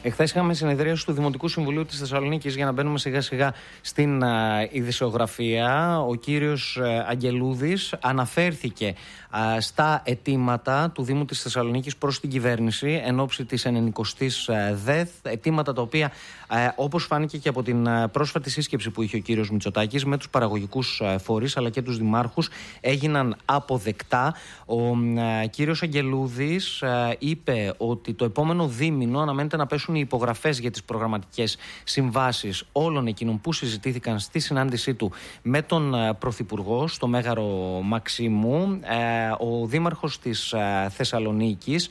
Εχθές είχαμε συνεδρίαση του Δημοτικού Συμβουλίου της Θεσσαλονίκης για να μπαίνουμε σιγά σιγά στην ειδησιογραφία. Ο κύριος Αγγελούδης αναφέρθηκε στα αιτήματα του Δήμου της Θεσσαλονίκης προς την κυβέρνηση εν ώψη της 90ης ΔΕΘ. Αιτήματα τα οποία, όπως φάνηκε και από την πρόσφατη σύσκεψη που είχε ο κύριος Μητσοτάκης με τους παραγωγικούς φορείς αλλά και τους δημάρχους, έγιναν αποδεκτά. Ο κύριος Αγγελούδης είπε ότι το επόμενο δίμηνο αναμένεται να πέσουν οι υπογραφές για τις προγραμματικές συμβάσεις όλων εκείνων που συζητήθηκαν στη συνάντησή του με τον Πρωθυπουργό στο Μέγαρο Μαξίμου. Ο Δήμαρχος της Θεσσαλονίκης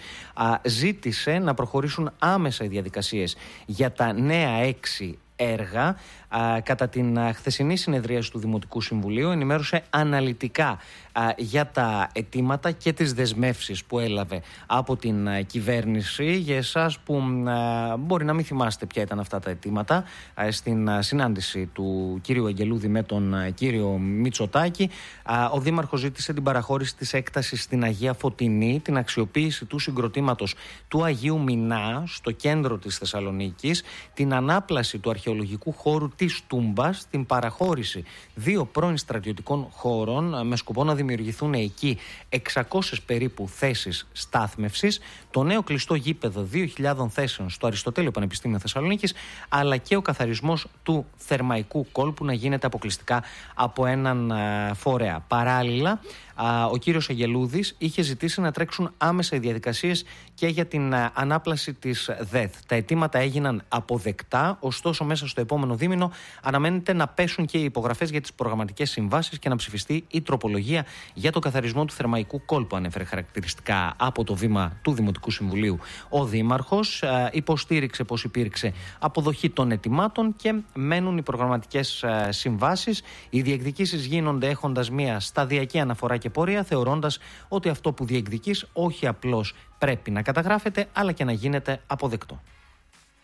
ζήτησε να προχωρήσουν άμεσα οι διαδικασίες για τα νέα 6 έργα. Κατά την χθεσινή συνεδρίαση του Δημοτικού Συμβουλίου ενημέρωσε αναλυτικά για τα αιτήματα και τις δεσμεύσεις που έλαβε από την κυβέρνηση. Για εσάς που μπορεί να μην θυμάστε ποια ήταν αυτά τα αιτήματα, στην συνάντηση του κύριου Αγγελούδη με τον κύριο Μητσοτάκη, ο Δήμαρχος ζήτησε την παραχώρηση της έκτασης στην Αγία Φωτεινή, την αξιοποίηση του συγκροτήματος του Αγίου Μινά στο κέντρο της Θεσσαλονίκης, την ανάπλαση του αρχαιολογικού χώρου της Τούμπας, την παραχώρηση 2 πρώην στρατιωτικών χώρων με σκοπό να δημιουργηθούν εκεί 600 περίπου θέσεις στάθμευσης, το νέο κλειστό γήπεδο 2.000 θέσεων στο Αριστοτέλειο Πανεπιστήμιο Θεσσαλονίκης, αλλά και ο καθαρισμός του θερμαϊκού κόλπου να γίνεται αποκλειστικά από έναν φορέα. Παράλληλα, ο κύριος Αγγελούδης είχε ζητήσει να τρέξουν άμεσα οι διαδικασίες και για την ανάπλαση της ΔΕΘ. Τα αιτήματα έγιναν αποδεκτά, ωστόσο μέσα στο επόμενο δίμηνο αναμένεται να πέσουν και οι υπογραφές για τις προγραμματικές συμβάσεις και να ψηφιστεί η τροπολογία για το καθαρισμό του θερμαϊκού κόλπου, ανέφερε χαρακτηριστικά από το βήμα του Δημοτικού Συμβουλίου. Ο Δήμαρχος υποστήριξε πως υπήρξε αποδοχή των αιτημάτων και μένουν οι προγραμματικές συμβάσεις. Οι διεκδικήσεις γίνονται έχοντας μια σταδιακή αναφορά και πορεία, θεωρώντας ότι αυτό που διεκδικείς όχι απλώς πρέπει να καταγράφεται, αλλά και να γίνεται αποδεκτό.